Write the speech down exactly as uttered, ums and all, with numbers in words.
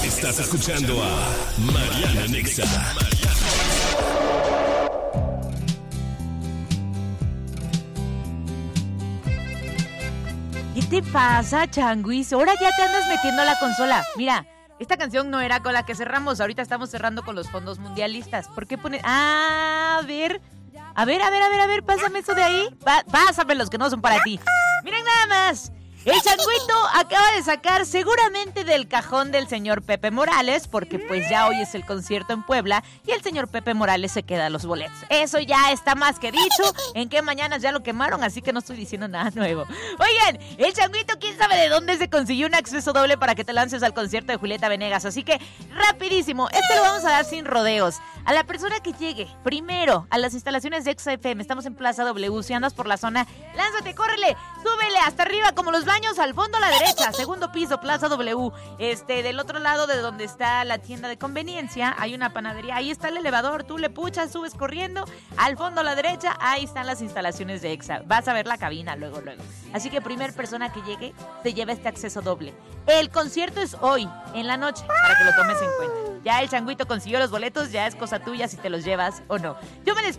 Estás escuchando a Mariana Nexa. ¿Qué te pasa, changuis? Ahora ya te andas metiendo a la consola. Mira, esta canción no era con la que cerramos. Ahorita estamos cerrando con los fondos mundialistas. ¿Por qué pones...? Ah, a ver... A ver, a ver, a ver, a ver, pásame eso de ahí. Pa- pásame los que no son para ti. Miren nada más. El changuito acaba de sacar seguramente del cajón del señor Pepe Morales, porque pues ya hoy es el concierto en Puebla y el señor Pepe Morales se queda los boletos. Eso ya está más que dicho, en que mañana ya lo quemaron, así que no estoy diciendo nada nuevo. Oigan, el changuito, quién sabe de dónde se consiguió un acceso doble para que te lances al concierto de Julieta Venegas, así que rapidísimo, este lo vamos a dar sin rodeos. A la persona que llegue primero a las instalaciones de Exa F M, estamos en Plaza W, si andas por la zona, lánzate, córrele, súbele hasta arriba como los baños, al fondo a la derecha, segundo piso, Plaza W. Este, del otro lado de donde está la tienda de conveniencia, hay una panadería, ahí está el elevador, tú le puchas, subes corriendo, al fondo a la derecha, ahí están las instalaciones de Exa. Vas a ver la cabina luego, luego. Así que primer persona que llegue, se lleva este acceso doble. El concierto es hoy, en la noche, para que lo tomes en cuenta. Ya el changuito consiguió los boletos, ya es cosa tuya si te los llevas o no. Yo me les